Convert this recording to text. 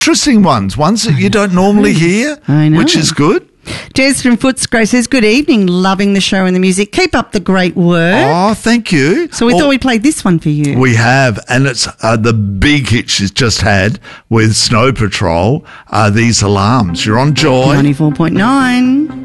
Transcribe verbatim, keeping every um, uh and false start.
interesting ones, ones that you don't normally hear, I know. which is good. Jez from Footscray says, good evening, loving the show and the music. Keep up the great work. Oh, thank you. So we Oh, thought we played this one for you. we have, and it's uh, the big hit she's just had with Snow Patrol, uh, these alarms. You're on Joy. ninety-four point nine.